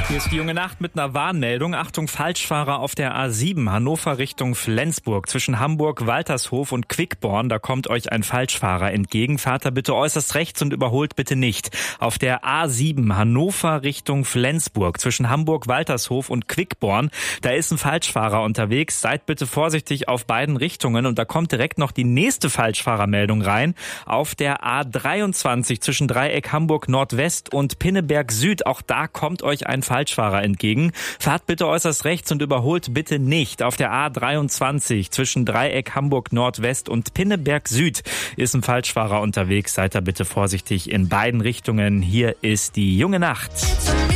Hier ist die junge Nacht mit einer Warnmeldung. Achtung, Falschfahrer auf der A7 Hannover Richtung Flensburg. Zwischen Hamburg, Waltershof und Quickborn, da kommt euch ein Falschfahrer entgegen. Fahrt da bitte äußerst rechts und überholt bitte nicht. Auf der A7 Hannover Richtung Flensburg. Zwischen Hamburg, Waltershof und Quickborn, da ist ein Falschfahrer unterwegs. Seid bitte vorsichtig auf beiden Richtungen. Und da kommt direkt noch die nächste Falschfahrermeldung rein. Auf der A23 zwischen Dreieck Hamburg Nordwest und Pinneberg Süd. Auch da kommt euch ein Falschfahrer entgegen. Fahrt bitte äußerst rechts und überholt bitte nicht. Auf der A23 zwischen Dreieck Hamburg Nordwest und Pinneberg Süd ist ein Falschfahrer unterwegs. Seid da bitte vorsichtig in beiden Richtungen. Hier ist die junge Nacht.